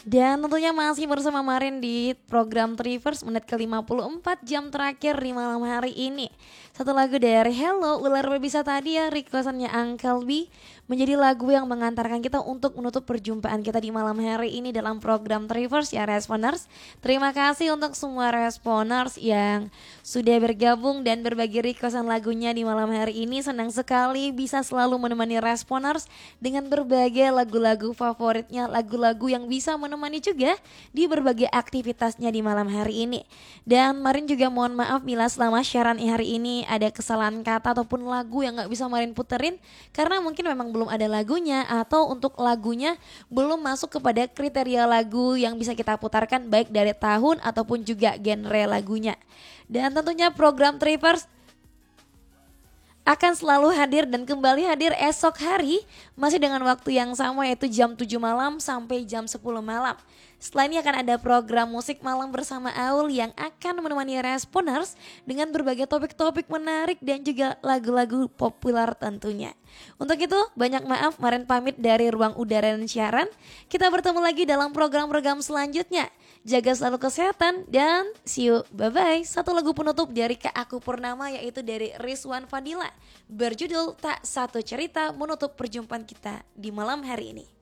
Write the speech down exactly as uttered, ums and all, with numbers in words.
Dan tentunya masih bersama Marin di program Trivers menit ke lima puluh empat jam terakhir di malam hari ini. Satu lagu dari Hello Ular Berbisa tadi ya, requestannya Uncle B, menjadi lagu yang mengantarkan kita untuk menutup perjumpaan kita di malam hari ini dalam program Trivers ya Responers. Terima kasih untuk semua Responers yang sudah bergabung dan berbagi requestan lagunya di malam hari ini. Senang sekali bisa selalu menemani Responers dengan berbagai lagu-lagu favoritnya, lagu-lagu yang bisa menemani juga di berbagai aktivitasnya di malam hari ini. Dan Marin juga mohon maaf bila selama siaran hari ini ada kesalahan kata ataupun lagu yang gak bisa Marin puterin, karena mungkin memang belum ada lagunya atau untuk lagunya belum masuk kepada kriteria lagu yang bisa kita putarkan baik dari tahun ataupun juga genre lagunya. Dan tentunya program Trivers akan selalu hadir dan kembali hadir esok hari masih dengan waktu yang sama, yaitu jam tujuh malam sampai jam sepuluh malam. Setelah ini akan ada program musik malam bersama Aul yang akan menemani Responers dengan berbagai topik-topik menarik dan juga lagu-lagu populer tentunya. Untuk itu banyak maaf Marin pamit dari ruang udara dan siaran. Kita bertemu lagi dalam program-program selanjutnya. Jaga selalu kesehatan dan see you, bye-bye. Satu lagu penutup dari Kak Aku Purnama yaitu dari Rizwan Fadila berjudul Tak Satu Cerita menutup perjumpaan kita di malam hari ini.